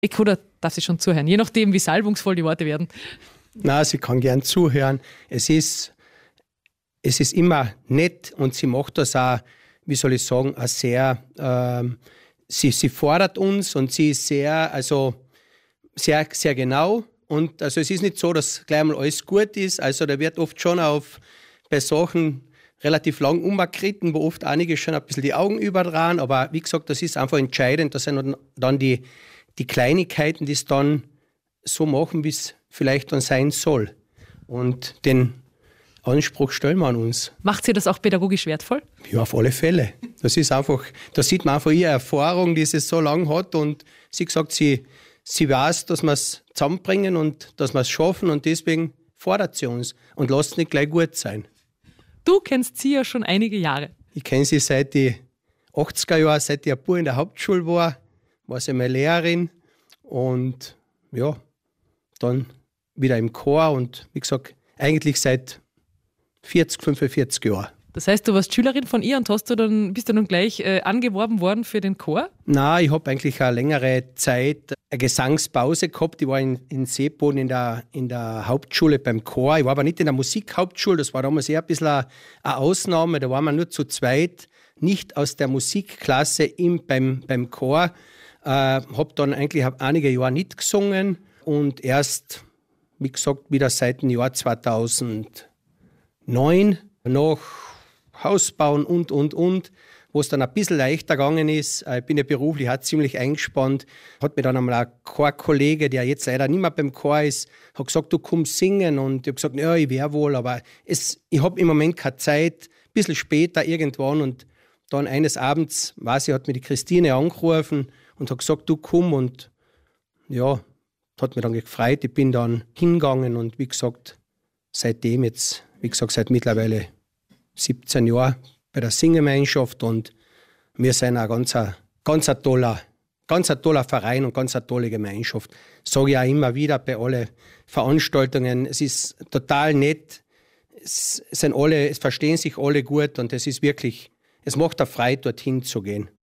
Oder darf sie schon zuhören? Je nachdem, wie salbungsvoll die Worte werden. Na, sie kann gern zuhören. Es ist immer nett und sie macht das auch, wie soll ich sagen, auch sehr, sie fordert uns und sie ist sehr, sehr genau. Und also es ist nicht so, dass gleich mal alles gut ist. Also da wird oft schon bei Sachen relativ lang umgekritten, wo oft einige schon ein bisschen die Augen überdrehen. Aber wie gesagt, das ist einfach entscheidend. Das sind dann die Kleinigkeiten, die es dann so machen, wie es vielleicht dann sein soll. Und den Anspruch stellen wir an uns. Macht sie das auch pädagogisch wertvoll? Ja, auf alle Fälle. Das ist einfach, da sieht man einfach ihre Erfahrung, die sie so lange hat. Und sie sagt, sie weiß, dass wir es zusammenbringen und dass wir es schaffen. Und deswegen fordert sie uns und lässt es nicht gleich gut sein. Du kennst sie ja schon einige Jahre. Ich kenne sie seit die 80er Jahren, seit ich ein Bub in der Hauptschule war sie meine Lehrerin. Und ja, dann wieder im Chor und wie gesagt, eigentlich seit 45 Jahren. Das heißt, du warst Schülerin von ihr und bist du dann gleich angeworben worden für den Chor? Nein, ich habe eigentlich eine längere Zeit eine Gesangspause gehabt. Ich war in Seeboden in der Hauptschule beim Chor. Ich war aber nicht in der Musikhauptschule, das war damals eher ein bisschen eine Ausnahme. Da waren wir nur zu zweit, nicht aus der Musikklasse beim Chor. Habe dann eigentlich einige Jahre nicht gesungen und erst, wie gesagt, wieder seit dem Jahr 2009 nach Haus bauen und, wo es dann ein bisschen leichter gegangen ist. Ich bin ja beruflich auch ziemlich eingespannt. Hat mir dann einmal ein Chorkollege, der jetzt leider nicht mehr beim Chor ist, hat gesagt, du kommst singen. Und ich habe gesagt, ja, ich wäre wohl, aber ich habe im Moment keine Zeit. Ein bisschen später irgendwann. Und dann eines Abends, hat mir die Christine angerufen und hat gesagt, du komm. Und ja, hat mich dann gefreut. Ich bin dann hingegangen und wie gesagt, seitdem jetzt, seit mittlerweile 17 Jahren bei der Singgemeinschaft und wir sind ein ganz toller Verein und ganz eine tolle Gemeinschaft. Sage ich auch immer wieder bei allen Veranstaltungen. Es ist total nett. Es verstehen sich alle gut und es ist wirklich, es macht eine Freude, dorthin zu gehen.